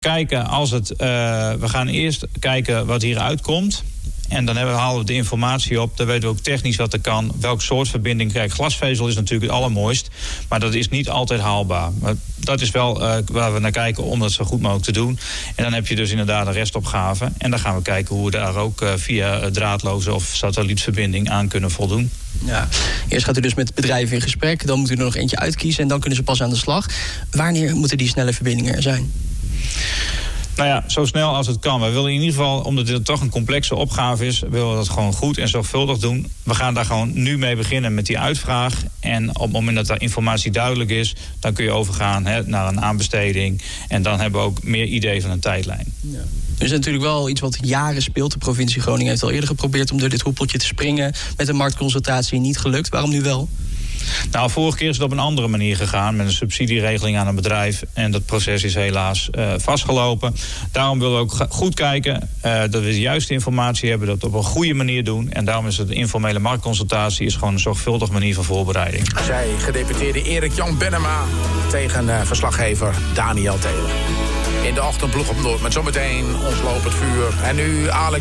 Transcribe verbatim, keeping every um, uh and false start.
Kijken als het, uh, we gaan eerst kijken wat hieruit komt. En dan hebben we, halen we de informatie op. Dan weten we ook technisch wat er kan. Welk soort verbinding krijgt. Glasvezel is natuurlijk het allermooist. Maar dat is niet altijd haalbaar. Maar dat is wel uh, waar we naar kijken om dat zo goed mogelijk te doen. En dan heb je dus inderdaad een restopgave. En dan gaan we kijken hoe we daar ook uh, via draadloze of satellietverbinding aan kunnen voldoen. Ja. Eerst gaat u dus met bedrijven in gesprek. Dan moet u er nog eentje uitkiezen. En dan kunnen ze pas aan de slag. Wanneer moeten die snelle verbindingen er zijn? Nou ja, zo snel als het kan. We willen in ieder geval, omdat dit toch een complexe opgave is, willen we dat gewoon goed en zorgvuldig doen. We gaan daar gewoon nu mee beginnen met die uitvraag. En op het moment dat de informatie duidelijk is, dan kun je overgaan hè, naar een aanbesteding. En dan hebben we ook meer idee van een tijdlijn. Ja. Er is natuurlijk wel iets wat jaren speelt. De provincie Groningen heeft al eerder geprobeerd om door dit hoepeltje te springen. Met een marktconsultatie niet gelukt. Waarom nu wel? Nou, vorige keer is het op een andere manier gegaan met een subsidieregeling aan een bedrijf. En dat proces is helaas uh, vastgelopen. Daarom willen we ook goed kijken uh, dat we de juiste informatie hebben, dat we op een goede manier doen. En daarom is het de informele marktconsultatie is gewoon een zorgvuldige manier van voorbereiding. Zij gedeputeerde Erik-Jan Bennema tegen uh, verslaggever Daniel Taylor. In de ochtendploeg op Noord met zometeen ons lopend vuur. En nu Alex